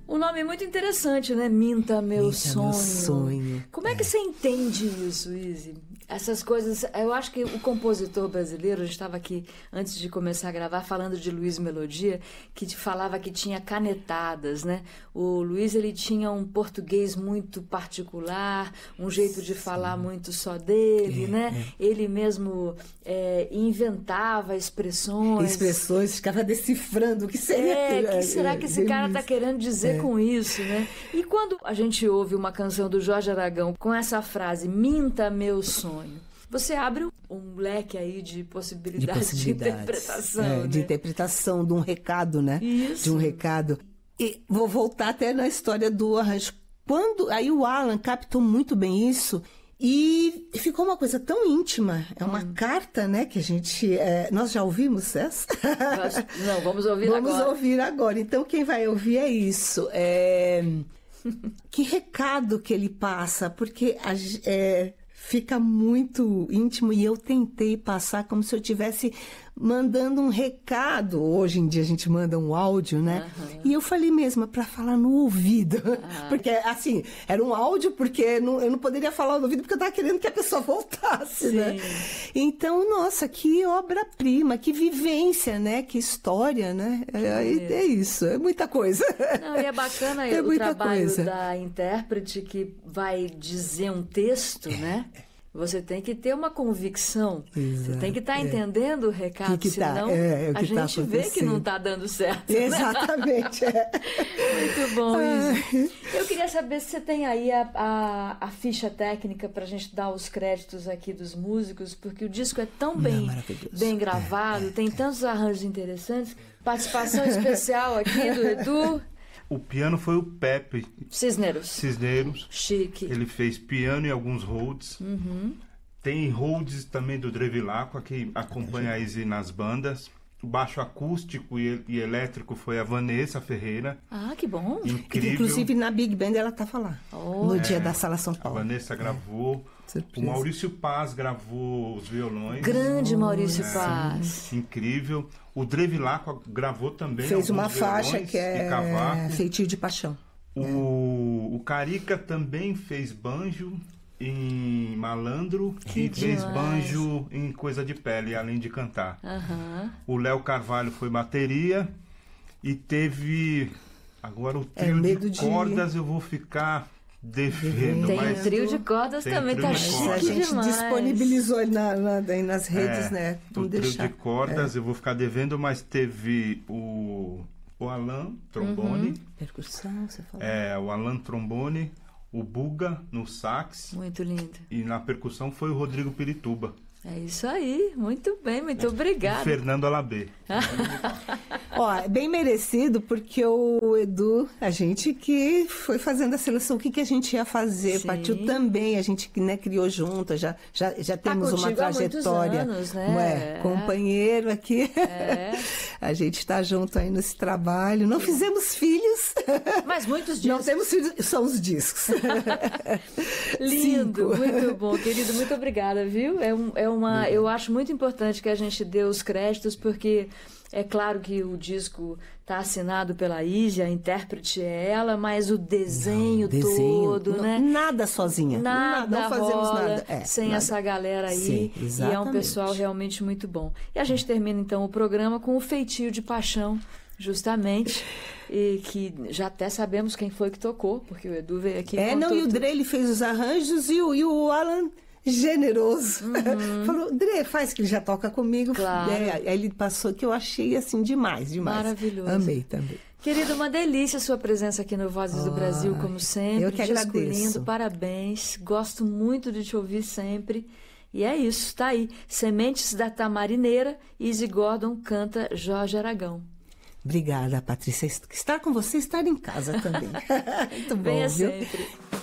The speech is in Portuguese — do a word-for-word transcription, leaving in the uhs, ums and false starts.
Um nome muito interessante, né? Minta Meu Minta Sonho. Meu Sonho. Como é que é. você entende isso, Izzy? Essas coisas, eu acho que o compositor brasileiro, a gente estava aqui, antes de começar a gravar, falando de Luiz Melodia, que te falava que tinha canetadas, né? O Luiz, ele tinha um português muito particular, um jeito de falar muito só dele, é, né? É. Ele mesmo é, inventava expressões. Expressões, ficava decifrando o que seria. É, o que será que esse é, cara está querendo dizer é. com isso, né? E quando a gente ouve uma canção do Jorge Aragão com essa frase, minta meu sonho, você abre um leque aí de possibilidades de, possibilidades. de interpretação. É, né? De interpretação de um recado, né? Isso. De um recado. E vou voltar até na história do arranjo. Quando, aí o Alan captou muito bem isso e ficou uma coisa tão íntima. É uma hum. carta, né? Que a gente... É, nós já ouvimos essa? Não, vamos ouvir vamos agora. Vamos ouvir agora. Então, quem vai ouvir é isso. É... Que recado que ele passa, porque a, é, fica muito íntimo e eu tentei passar como se eu tivesse mandando um recado. Hoje em dia a gente manda um áudio, né? Uhum. E eu falei mesmo, para falar no ouvido. Ah. Porque, assim, era um áudio porque não, eu não poderia falar no ouvido porque eu estava querendo que a pessoa voltasse, Sim. né? Então, nossa, que obra-prima, que vivência, né? Que história, né? É, é, é isso, é muita coisa. Não, e é bacana é o trabalho coisa. da intérprete que vai dizer um texto, é. né? Você tem que ter uma convicção, Exato, você tem que estar tá entendendo é. o recado, que que tá, senão é, é a gente tá vê que não está dando certo. Exatamente. Né? É. Muito bom, Izzy. Eu queria saber se você tem aí a, a, a ficha técnica para a gente dar os créditos aqui dos músicos, porque o disco é tão bem, não, bem gravado, é, é, tem é. tantos arranjos interessantes. Participação especial aqui do Edu. O piano foi o Pepe Cisneros. Cisneros. Chique. Ele fez piano e alguns holds. Uhum. Tem holds também do Drevilacqua, que acompanha a Izzy nas bandas. O baixo acústico e, e elétrico foi a Vanessa Ferreira. Ah, que bom. Incrível. Inclusive na Big Band ela estava lá, oh. no é, dia da Sala São Paulo. A Vanessa gravou. É. O Maurício Paz gravou os violões. Grande Maurício é, Paz. Incrível. O Drevilacqua gravou também. Fez uma faixa que é Feitio de Paixão. O, o Carica também fez banjo em Malandro que e demais. fez banjo em Coisa de Pele, além de cantar. Uhum. O Léo Carvalho foi bateria e teve... Agora o trio é, de, de cordas eu vou ficar... devendo, tem mas um trio de cordas também, tá chique A gente demais. disponibilizou na, na, nas redes, é, né? Vamos o trio deixar. de cordas é. eu vou ficar devendo, mas teve o, o Alan trombone. Uhum. Percussão, você falou. É, o Alan trombone, o Buga no sax. Muito lindo. E na percussão foi o Rodrigo Pirituba. É isso aí, muito bem, muito obrigada. E Fernando Alabê. Ó, bem merecido, porque o Edu, a gente que foi fazendo a seleção, o que, que a gente ia fazer, Sim. partiu também, a gente né, criou junto, já, já, já temos tá uma trajetória. Há muitos anos, né? É, companheiro aqui. É. A gente está junto aí nesse trabalho. Não fizemos filhos. Mas muitos discos. Não temos filhos, são os discos. Lindo, Cinco. muito bom, querido, muito obrigada, viu? É, um, é uma, eu acho muito importante que a gente dê os créditos, porque é claro que o disco está assinado pela Izzy, a intérprete é ela, mas o desenho, não, desenho todo, não, né? Nada sozinha. Nada não fazemos rola nada. É, sem nada. essa galera aí. Sim, e é um pessoal realmente muito bom. E a gente termina então o programa com o Feitio de Paixão, justamente, e que já até sabemos quem foi que tocou, porque o Edu veio aqui. É, não, e o Dre, ele fez os arranjos e o, e o Alan... generoso. Uhum. Falou, Dre, faz que ele já toca comigo. Claro. É, aí ele passou que eu achei assim demais, demais. Maravilhoso. Amei também. Querido, uma delícia a sua presença aqui no Vozes oh, do Brasil, como sempre. Eu que Disco agradeço. Lindo, parabéns. Gosto muito de te ouvir sempre. E é isso, tá aí. Sementes da Tamarineira, Izzy Gordon canta Jorge Aragão. Obrigada, Patrícia. Estar com você, estar em casa também. Muito bom, Venha viu? sempre.